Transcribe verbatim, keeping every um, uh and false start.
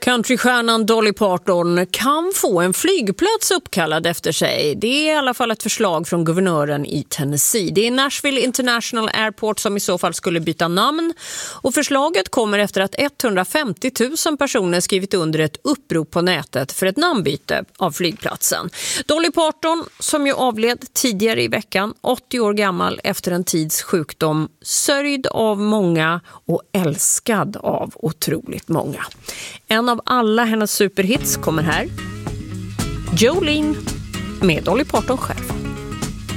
Countrystjärnan Dolly Parton kan få en flygplats uppkallad efter sig. Det är i alla fall ett förslag från guvernören i Tennessee. Det är Nashville International Airport som i så fall skulle byta namn. Och förslaget kommer efter att etthundrafemtio tusen personer skrivit under ett upprop på nätet för ett namnbyte av flygplatsen. Dolly Parton, som ju avled tidigare i veckan, åttio år gammal efter en tids sjukdom, sörjd av många och älskad av otroligt många. En av alla hennes superhits kommer här. Jolene med Dolly Parton själv.